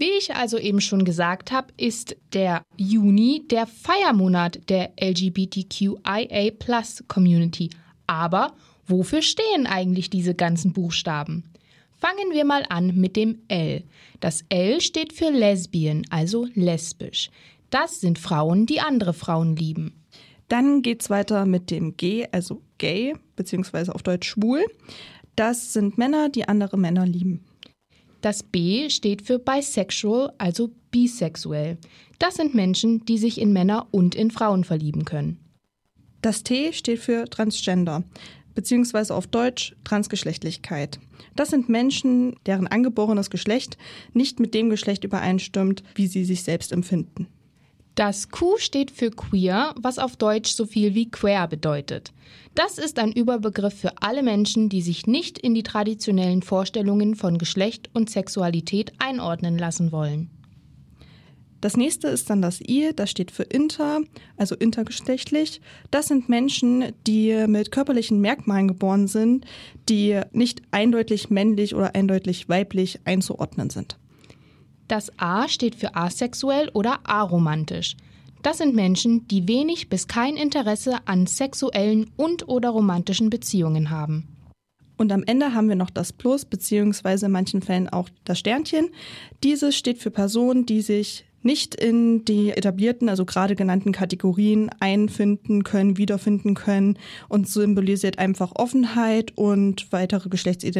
Wie ich also eben schon gesagt habe, ist der Juni der Feiermonat der LGBTQIA+-Community. Aber wofür stehen eigentlich diese ganzen Buchstaben? Fangen wir mal an mit dem L. Das L steht für Lesbian, also lesbisch. Das sind Frauen, die andere Frauen lieben. Dann geht's weiter mit dem G, also gay, beziehungsweise auf Deutsch schwul. Das sind Männer, die andere Männer lieben. Das B steht für bisexual, also bisexuell. Das sind Menschen, die sich in Männer und in Frauen verlieben können. Das T steht für Transgender, beziehungsweise auf Deutsch Transgeschlechtlichkeit. Das sind Menschen, deren angeborenes Geschlecht nicht mit dem Geschlecht übereinstimmt, wie sie sich selbst empfinden. Das Q steht für queer, was auf Deutsch so viel wie queer bedeutet. Das ist ein Überbegriff für alle Menschen, die sich nicht in die traditionellen Vorstellungen von Geschlecht und Sexualität einordnen lassen wollen. Das nächste ist dann das I, das steht für inter, also intergeschlechtlich. Das sind Menschen, die mit körperlichen Merkmalen geboren sind, die nicht eindeutig männlich oder eindeutig weiblich einzuordnen sind. Das A steht für asexuell oder aromantisch. Das sind Menschen, die wenig bis kein Interesse an sexuellen und/oder romantischen Beziehungen haben. Und am Ende haben wir noch das Plus, beziehungsweise in manchen Fällen auch das Sternchen. Dieses steht für Personen, die sich nicht in die etablierten, also gerade genannten Kategorien einfinden können, wiederfinden können und symbolisiert einfach Offenheit und weitere Geschlechtsidentität.